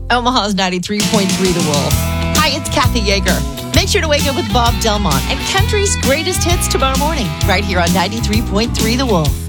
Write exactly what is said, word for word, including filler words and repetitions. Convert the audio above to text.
Omaha's ninety-three point three The Wolf. Hi, it's Kathy Yeager. Make sure to wake up with Bob Delmont and country's greatest hits tomorrow morning, right here on ninety-three point three The Wolf.